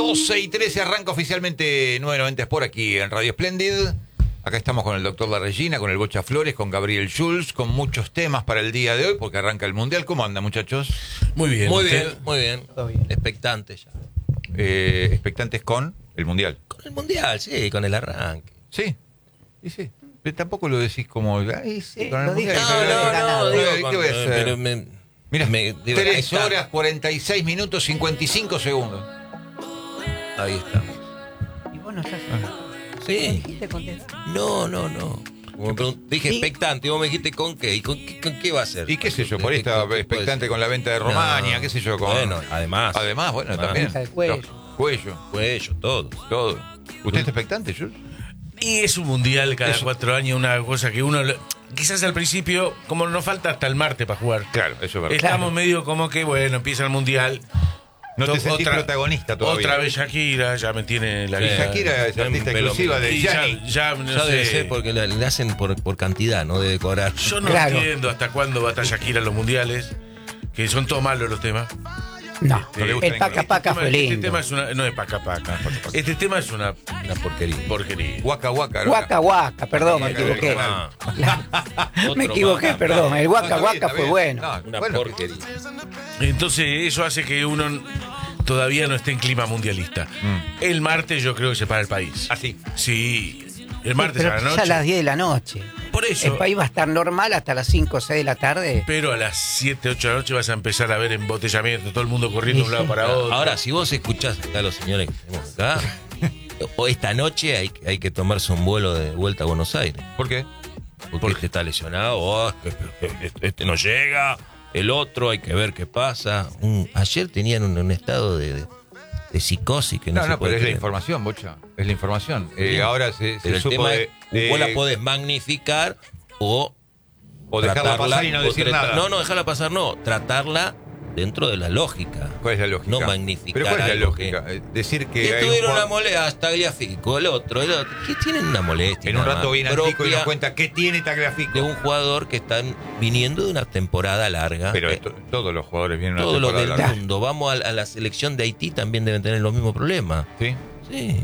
12:13 arranca oficialmente 990 por aquí en Radio Splendid. Acá estamos con el doctor La Regina, con el Bocha Flores, con Gabriel Schulz, con muchos temas para el día de hoy, porque arranca el Mundial. ¿Cómo anda, muchachos? Muy bien. Muy ¿usted? bien, muy bien. Todo bien. Expectante ya. Expectantes con el Mundial. Con el Mundial, sí, con el arranque. Sí, y sí. Pero tampoco lo decís como... Ay, sí, con el lo dije. Mundial. No, ¿Qué voy a hacer? Pero Mira, digo, 3 horas, 46 minutos, 55 segundos. Ahí está. Y vos no estás. Sí. ¿Te contestas? No. Como dije Sí. expectante, y vos me dijiste con qué. ¿Y con qué va a ser? Y qué sé yo, por ahí estaba expectante con la venta de Romania, No. qué sé yo. Con... Bueno, además, bueno, Además. también. Deja el cuello. Cuello, todo. todo. ¿Usted está expectante, Jules? Y es un mundial cada Eso. 4 años, una cosa que uno... Quizás al principio, como nos falta hasta el martes para jugar, Claro, eso es verdad. estamos medio como que, bueno, empieza el mundial. No te sentís protagonista todavía. Otra vez Shakira, ya me tiene la Y vida. Shakira es artista Pero- exclusiva de Y Gianni. ya no Ya debe sé. ser porque le hacen por cantidad, no debe cobrar. Yo no Claro. entiendo hasta cuándo va a estar Shakira en los mundiales, que son todos malos los temas. No, No le gusta el paca ninguno. paca fue Este lindo. tema es una... No es paca paca. Este tema es una porquería. porquería. Waka Waka. ¿no? Guaca guaca, perdón, me Waka, equivoqué. waka. Otro Me equivoqué, más. perdón. El No, guaca está bien, guaca está fue bien. bueno. No, Una bueno, porquería. Entonces eso hace que uno todavía no esté en clima mundialista. El martes yo creo que se para el país. Así. Sí, el martes Pero a la ya noche. a las 10 de la noche. Por eso. El país va a estar normal hasta las 5 o 6 de la tarde. Pero a las 7, 8 de la noche vas a empezar a ver embotellamiento, todo el mundo corriendo de un lado para otro. Ahora, si vos escuchás acá a los señores que tenemos acá, o esta noche hay que tomarse un vuelo de vuelta a Buenos Aires. ¿Por qué? Porque este está lesionado, este no llega, el otro hay que ver qué pasa. Ayer tenían un estado de psicosis que no, se No, puede pero es la creer. información, Bocha. Es la información. Bien. Ahora se Pero el supo tema de... es, vos la podés magnificar o dejarla tratarla, pasar y no o decir nada. No, dejarla pasar, no. Tratarla dentro de la lógica. ¿Cuál es la lógica? No magnificar. ¿Pero cuál es la algo lógica? Decir que que hay un tuvieron una jugador- molestia, hasta Tagliafico, el otro. Que tienen una molestia. En un nada rato más, viene Antico y nos propia cuenta qué tiene Tagliafico. de un jugador que están viniendo de una temporada larga. Pero todos los jugadores vienen a una todos los temporada del larga. mundo. Vamos a la selección de Haití, también deben tener los mismos problemas. ¿Sí? Sí.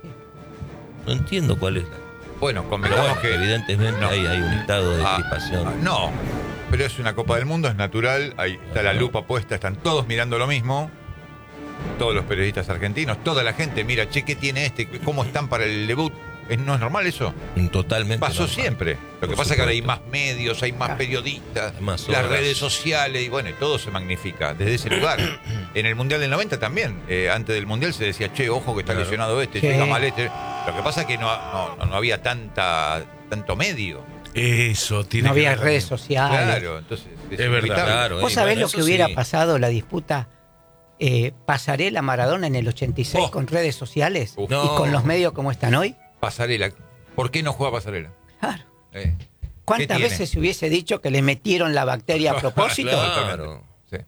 No entiendo cuál es la... Bueno, Pero convengamos bueno, que... evidentemente No. hay un estado de crispación. No, pero es una Copa del Mundo, es natural, ahí está la lupa puesta, están todos mirando lo mismo, todos los periodistas argentinos, toda la gente mira, che, ¿qué tiene este? ¿Cómo están para el debut? ¿No es normal eso? Totalmente. Pasó normal. siempre. Lo que Por pasa es que ahora hay supuesto. más medios, hay más periodistas, Hay más las horas. redes sociales, y bueno, todo se magnifica desde ese lugar. En el Mundial del 90 también, antes del Mundial se decía, che, ojo que está Claro. lesionado este, Sí. llega mal este. Lo que pasa es que no había tanto medio. Eso, tiene No que había ver redes también. sociales. Claro, entonces Es verdad, inevitable. Claro. ¿Vos y sabés bueno, lo eso que hubiera sí. pasado la disputa Pasarela Maradona en el 86 Oh. con redes sociales Uf. No. y con los medios como están hoy? Pasarela. ¿Por qué no juega Pasarela? Claro. ¿Qué ¿Cuántas tiene? veces se hubiese dicho que le metieron la bacteria a propósito? Claro. Sí.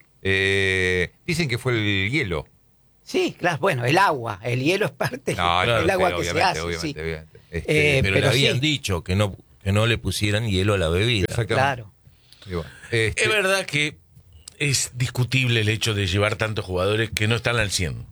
Dicen que fue el hielo. Sí, claro, bueno, el agua, el hielo es parte No, del agua sí, que se obviamente, hace. obviamente, Sí. obviamente. Pero le pero habían sí. dicho que no le pusieran hielo a la bebida. exactamente. Claro. Y bueno, Es verdad que es discutible el hecho de llevar tantos jugadores que no están al 100.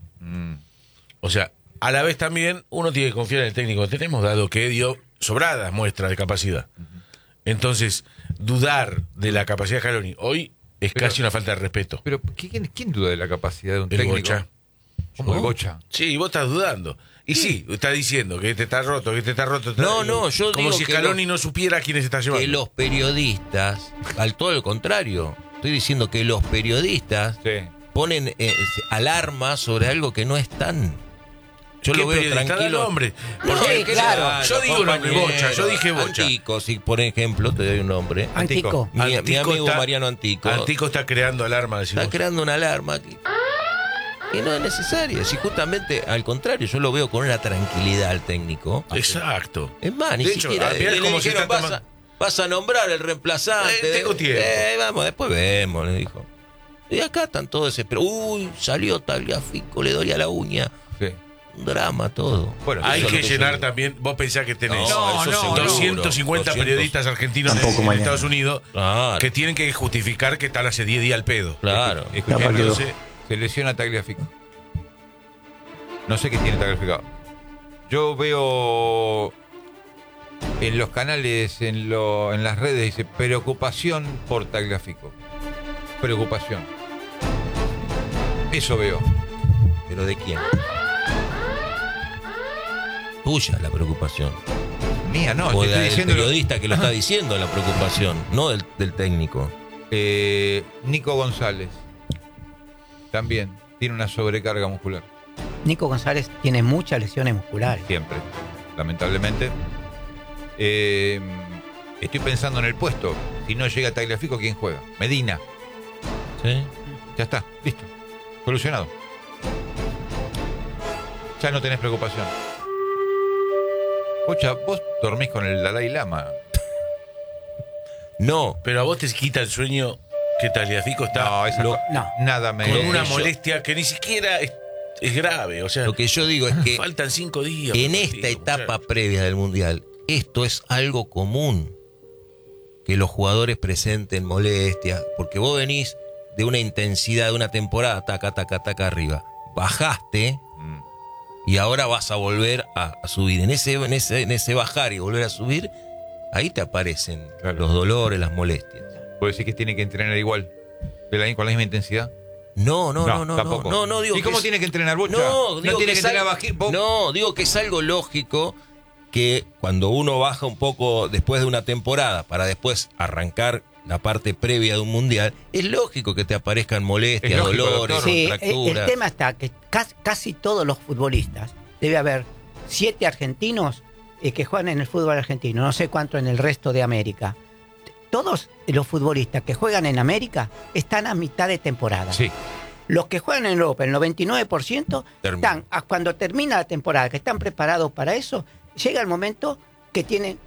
O sea, a la vez también uno tiene que confiar en el técnico que tenemos, dado que dio sobradas muestras de capacidad. Entonces, dudar de la capacidad de Scaloni hoy es Pero- casi una falta de respeto. Pero ¿quién duda de la capacidad de un El técnico? Bocha. ¿Cómo el Bocha? Sí, vos estás dudando. Y sí, está diciendo que este está roto, que este está roto. No, yo como digo si que Scaloni no supiera quién se está llevando. Que los periodistas, al todo lo contrario, estoy diciendo que los periodistas Sí. ponen alarma sobre algo que no están. Yo ¿Qué lo veo periodista? tranquilo. Da nombre. No, Porque, sí, claro. Yo digo nombre, Bocha, yo dije Bocha. Antico, si por ejemplo, te doy un nombre. Antico. Mi Antico amigo está- Mariano Antico Antico está creando alarma. decís está vos. creando una alarma que no es necesaria. Si justamente, al contrario, yo lo veo con una tranquilidad al técnico. Exacto. Es más, ni De hecho, siquiera mirá le cómo se dijeron, está tomando- vas a nombrar el reemplazante. Tengo tiempo. Vamos, después vemos, le dijo. Y acá están todos desesperados. Uy, salió Tagliafico, le dolía la uña. Sí. Un drama todo. Bueno, Hay Eso es que lo que llenar yo- también. Vos pensás que tenés No, eso seguro. 250 periodistas argentinos Tampoco en mañana. Estados Unidos Claro. que tienen que justificar que están hace 10 días al pedo. Claro. Escuchá, No, Entonces, se lesiona Tagliafico. No sé qué tiene Tagliafico. Yo veo en los canales, en las redes, dice preocupación por Tagliafico. Preocupación. Eso veo. ¿Pero de quién? Tuya la preocupación. Mía, no. O te estoy del diciendo periodista que lo está diciendo la preocupación, no del técnico. Nico González. También tiene una sobrecarga muscular. Nico González tiene muchas lesiones musculares. Siempre. Lamentablemente. Estoy pensando en el puesto. Si no llega Tagliafico, ¿quién juega? Medina. ¿Sí? Ya está. Listo. Solucionado. Ya no tenés preocupación. Ocha, vos dormís con el Dalai Lama. No, Pero a vos te quita el sueño que Tagliafico está No, esa lo- co- no. Nada me... con una yo- molestia que ni siquiera es grave. O sea, lo que yo digo es que faltan 5 días. en por esta partido, etapa muchacho. previa del Mundial, esto es algo común, que los jugadores presenten molestias, porque vos venís de una intensidad de una temporada, taca, taca, taca arriba, bajaste Mm. y ahora vas a volver a subir. En ese bajar y volver a subir, ahí te aparecen Claro. los dolores, las molestias. ¿Puedo decir que tiene que entrenar igual? Con la misma intensidad? No, tampoco. no, digo ¿Y que cómo es- tiene que entrenar Bocha? No, digo tiene que que es entrenar algo- bajito. No, digo que es algo lógico que cuando uno baja un poco después de una temporada para después arrancar la parte previa de un mundial, es lógico que te aparezcan molestias, Es lógico, dolores, doctor. Sí, contracturas. el tema está que casi todos los futbolistas, debe haber 7 argentinos que juegan en el fútbol argentino, no sé cuánto en el resto de América. Todos los futbolistas que juegan en América están a mitad de temporada. Sí. Los que juegan en Europa, el 99%, Termina. cuando termina la temporada, que están preparados para eso, llega el momento que tienen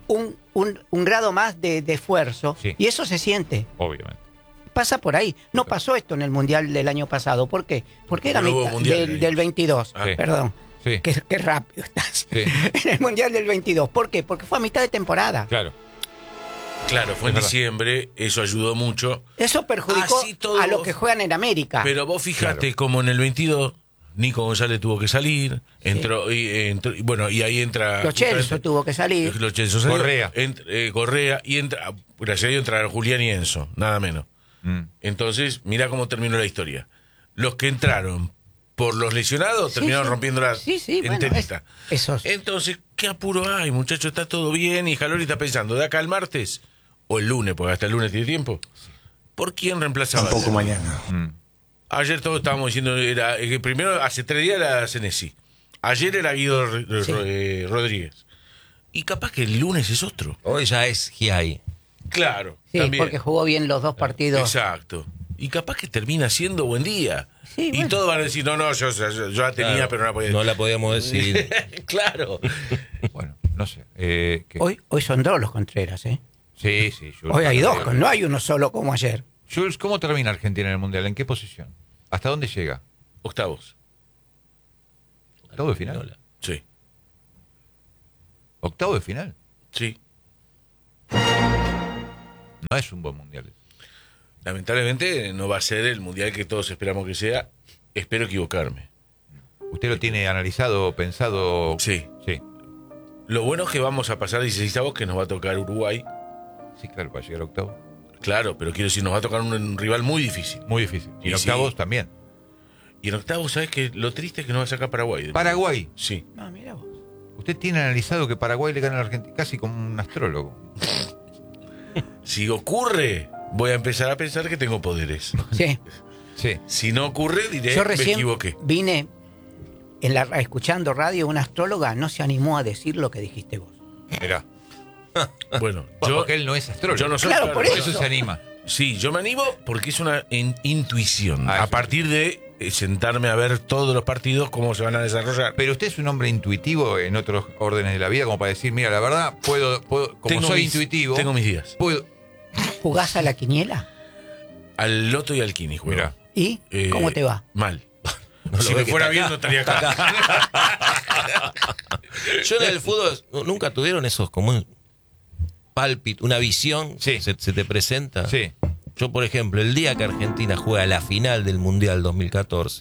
un grado más de esfuerzo, Sí. y eso se siente. Obviamente. Pasa por ahí. No pasó esto en el Mundial del año pasado. ¿Por qué? Porque era No hubo mitad Mundial ahí. del 22. Ah, sí. Perdón. Sí. Qué rápido estás. Sí. En el Mundial del 22. ¿Por qué? Porque fue a mitad de temporada. Claro. Claro, fue en Es verdad. diciembre, eso ayudó mucho. Eso perjudicó Así todo- a los que juegan en América. Pero vos fijate Claro. como en el 22 Nico González tuvo que salir, entró y bueno, y ahí entra Lo Celso justamente- tuvo que salir. Lo Celso salió, Correa. Correa y entra, gracias a Dios entra Julián y Enzo, nada menos. Mm. Entonces, mira cómo terminó la historia. Los que entraron por los lesionados Sí, terminaron sí. rompiendo la Sí, sí, bueno, enterita. esos. Entonces, ¿qué apuro hay, muchacho? Está todo bien y Scaloni está pensando, de acá al martes o el lunes, porque hasta el lunes tiene tiempo. ¿Por quién reemplazaba? Tampoco mañana. Mm. Ayer todos estábamos diciendo, era que primero, hace 3 días era Senesi. Ayer era Guido Rodríguez. Y capaz que el lunes es otro. Hoy ya es Giai. Claro. Sí, también. porque jugó bien los dos partidos. Exacto. Y capaz que termina siendo buen día. Sí, y bueno. todos van a decir, no, yo la tenía, Claro, pero no la podía no la podíamos decir. Claro. Bueno, no sé. ¿qué? Hoy son dos los Contreras, ¿eh? Sí, sí. Jules. Hoy hay dos, no hay uno solo como ayer. Jules, ¿cómo termina Argentina en el Mundial? ¿En qué posición? ¿Hasta dónde llega? Octavos. ¿Octavo de final? Sí. ¿Octavo de final? Sí. No es un buen Mundial. Lamentablemente no va a ser el mundial que todos esperamos que sea. Espero equivocarme. ¿Usted lo tiene analizado, pensado? Sí. Sí. Lo bueno es que vamos a pasar 16avos, que nos va a tocar Uruguay. Sí, claro, para llegar a octavo. Claro, pero quiero decir, nos va a tocar un rival muy difícil. Muy difícil. Y en Y octavos sí. también. Y en octavos, ¿sabes qué? Lo triste es que nos va a sacar Paraguay. Paraguay. Sí. No, mira vos. Usted tiene analizado que Paraguay le gana a la Argentina casi como un astrólogo. Si ocurre, voy a empezar a pensar que tengo poderes. Sí. Sí. Si no ocurre, diré, Yo me recién equivoqué. vine escuchando radio, una astróloga no se animó a decir lo que dijiste vos. Mirá. Bueno, Porque él no es astrólogo. yo no soy Claro, claro, por Por eso. eso se anima. Sí, yo me animo porque es una intuición. Ah, A eso. partir de sentarme a ver todos los partidos, cómo se van a desarrollar. Pero usted es un hombre intuitivo en otros órdenes de la vida, como para decir, mira, la verdad, puedo como Tengo soy mis- intuitivo, Tengo mis días. puedo... ¿Jugás a la quiniela? Al Loto y al Kini juego. Mirá. ¿Y cómo te va? Mal. No si lo me ve que fuera está bien, acá. no estaría acá. Yo en el fútbol, ¿nunca tuvieron esos como un pálpito, una visión? Sí. Se te presenta. Sí, Yo, por ejemplo, el día que Argentina juega la final del Mundial 2014,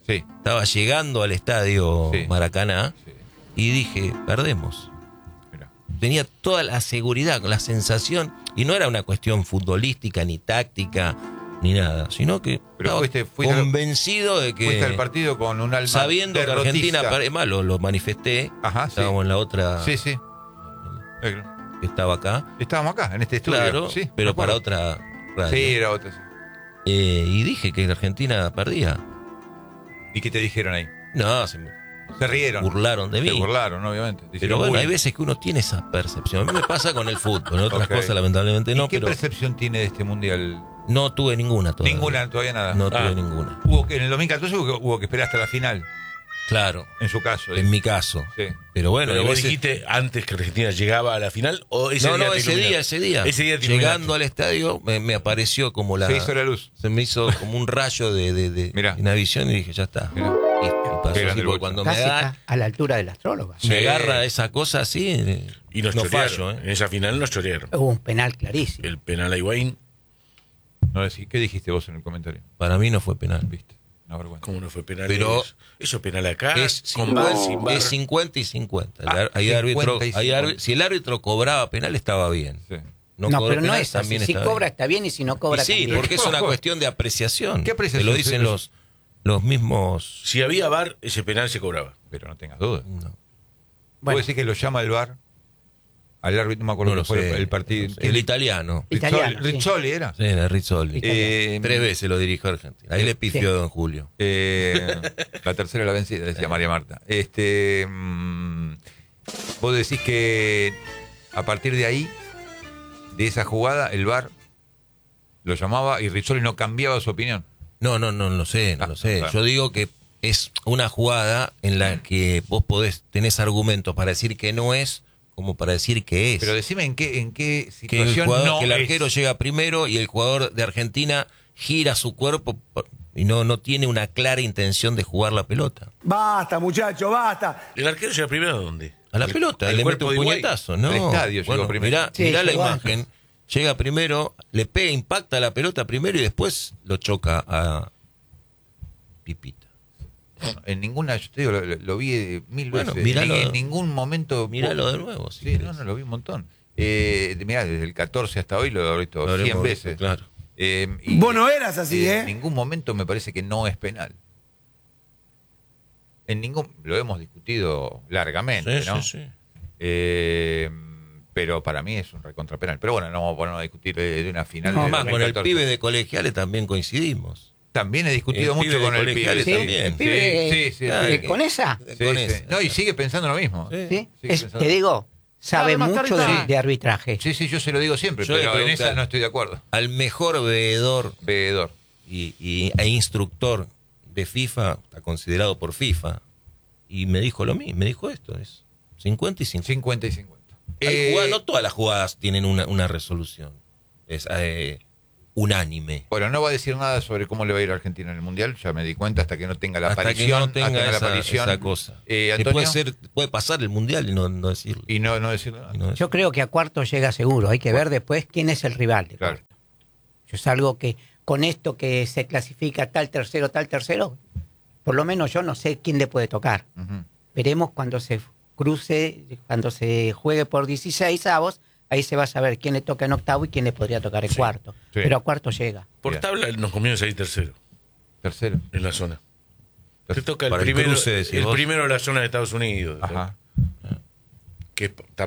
Sí. Estaba llegando al estadio Sí. Maracaná Sí. y dije, perdemos. Mirá. Tenía toda la seguridad, la sensación, y no era una cuestión futbolística, ni táctica, ni nada, sino que Pero estaba fuiste convencido de Fuiste al que, partido con un alma sabiendo que derrotista. Argentina, más lo manifesté, Ajá, sí. estábamos en la otra Sí, sí. que estaba acá, Estábamos acá, en este estudio. claro, sí, pero me para acuerdo. otra radio. Sí, era otra. Sí. Y dije que la Argentina perdía. ¿Y qué te dijeron ahí? No, Se rieron. burlaron de mí. Se burlaron, obviamente. Te Pero hicieron bueno, hay bullying. veces que uno tiene esa percepción. A mí me pasa con el fútbol, en otras Ok. cosas lamentablemente no, ¿Y qué pero percepción tiene de este mundial? no tuve ninguna todavía. Ninguna, todavía nada. No tuve ninguna. Hubo que en el 2014 hubo que esperar hasta la final, Claro, en su caso. en mi caso. Sí. Pero bueno, Pero hay vos veces- dijiste antes que Argentina llegaba a la final o ese no, día no, te ese iluminaste? día. Ese día te Llegando iluminaste. al estadio me apareció como la... Se hizo la luz. Se me hizo como un rayo de Mirá. una visión y dije, ya está. Mirá. Y pasó Qué grande así, el porque bocha. cuando me Casi da, a la altura del astrólogo. me agarra esa cosa así, Y nos no chorearon. fallo, En esa final nos chorearon. Hubo un penal clarísimo. El penal a Higuaín, No decís, ¿qué dijiste vos en el comentario? Para mí no fue penal. Viste, una vergüenza. ¿cómo no fue penal? Pero- Eso es penal acá, Es con bar, 50, sin bar. es 50 y 50. Ah, Hay 50 árbitro, y hay 50. si el árbitro cobraba penal estaba bien. Sí. No, cobró pero no penal, es así. también Si está cobra bien. está bien y si no Y cobra sí, también. porque es una cuestión de apreciación. ¿Qué apreciación? Te lo dicen los mismos. Si había bar, ese penal se cobraba. Pero no tengas dudas. No, ¿Puedo decir que lo llama el VAR? Al árbitro, no me acuerdo no lo qué fue sé. el partido. No sé. El italiano. Italiano, sí. Rizzoli era. Sí, era Rizzoli. Eh, 3 veces lo dirigió Argentina. Ahí le pifió Don Julio. La tercera la vencida, decía María Marta. Vos decís que a partir de ahí, de esa jugada, el VAR lo llamaba y Rizzoli no cambiaba su opinión. No lo sé, no Ah, lo sé. claro. Yo digo que es una jugada en la que vos tenés argumentos para decir que no es, como para decir que es. Pero decime en qué que el situación jugador, no que el es. arquero llega primero y el jugador de Argentina gira su cuerpo y no tiene una clara intención de jugar la pelota. Basta, muchacho, basta. ¿El arquero llega primero a dónde? A la pelota, el le mete cuerpo un de Higuaín. puñetazo, ¿no? Al estadio llegó primero. Mirá, Sí, mirá la llegó imagen. Llega primero, le pega, impacta la pelota primero y después lo choca a Pipita. En ninguna, yo te digo, lo vi mil Bueno, veces. míralo- en ningún momento. Míralo de nuevo. Si Sí, querés. no, lo vi un montón. Mirá, desde el 14 hasta hoy lo he visto Lo 100 habremos veces. visto, claro. Y Vos no eras así, En ¿eh? ningún momento me parece que no es penal. En ningún. Lo hemos discutido largamente, Sí, ¿no? sí, sí. Pero para mí es un recontrapenal. Pero bueno, no vamos a ponernos a discutir de una final. No, de más, con el 2014. pibe de colegiales también coincidimos. También he discutido El mucho pibe con de el pibe. colegiales Sí, también. el pibe, Sí, sí, claro, sí. ¿Con esa? Sí, con sí. ese. No, y sigue pensando lo mismo. Sí. ¿Sí? Sigue Es- pensando. te digo, sabe Dale, mucho Mascarita. de arbitraje. Sí, sí, yo se lo digo siempre, Yo le pero en pregunté esa no estoy de acuerdo. Al mejor veedor Veedor. e instructor de FIFA, está considerado por FIFA, y me dijo lo mismo, me dijo esto, es 50 y 50. 50 y 50. Hay jugadas- no todas las jugadas tienen una resolución, es unánime. Bueno, no va a decir nada sobre cómo le va a ir a Argentina en el Mundial, ya me di cuenta, hasta que no tenga la Hasta que aparición. no tenga hasta la esa, aparición. esa cosa. Que Antonio, puede pasar el Mundial y no decirlo. Y no decir nada. Y no decirlo. Yo creo que a cuarto llega seguro. Hay que ver después quién es el rival de Claro. cuarto. Yo es algo que con esto que se clasifica tal tercero, por lo menos yo no sé quién le puede tocar. Ujú. Veremos cuando se cruce, cuando se juegue por 16 avos, ahí se va a saber quién le toca en octavo y quién le podría tocar en cuarto. Sí. Pero a cuarto llega. Por Bien. tabla nos conviene salir tercero Tercero. en la zona. Te toca el Para el primero, cruce, decís el vos. primero de la zona de Estados Unidos. Ajá. Que está